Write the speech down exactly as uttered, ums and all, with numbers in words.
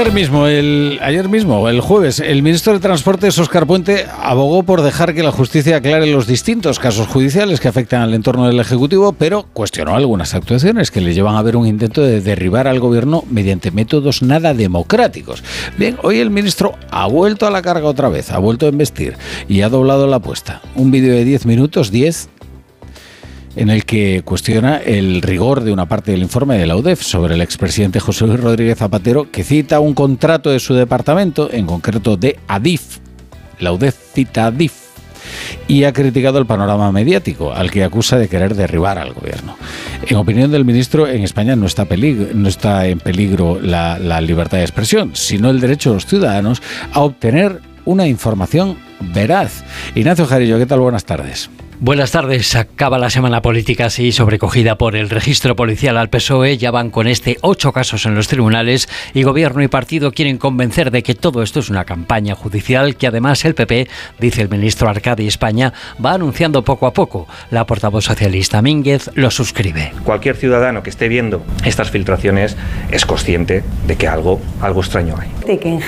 Ayer mismo, el, ayer mismo, el jueves, el ministro de Transportes, Óscar Puente, abogó por dejar que la justicia aclare los distintos casos judiciales que afectan al entorno del Ejecutivo, pero cuestionó algunas actuaciones que le llevan a ver un intento de derribar al gobierno mediante métodos nada democráticos. Bien, hoy el ministro ha vuelto a la carga otra vez, ha vuelto a embestir y ha doblado la apuesta. Un vídeo de diez minutos, diez, en el que cuestiona el rigor de una parte del informe de la U D E F sobre el expresidente José Luis Rodríguez Zapatero, que cita un contrato de su departamento, en concreto de Adif. La U D E F cita Adif y ha criticado el panorama mediático, al que acusa de querer derribar al gobierno. En opinión del ministro, en España no está, peligro, no está en peligro la, la libertad de expresión, sino el derecho de los ciudadanos a obtener una información veraz. Ignacio Jarillo, ¿qué tal? Buenas tardes. Buenas tardes. Acaba la semana política así, sobrecogida por el registro policial al P S O E. Ya van con este ocho casos en los tribunales y gobierno y partido quieren convencer de que todo esto es una campaña judicial que además el P P, dice el ministro Arcadi España, va anunciando poco a poco. La portavoz socialista Mínguez lo suscribe. Cualquier ciudadano que esté viendo estas filtraciones es consciente de que algo, algo extraño hay. De que en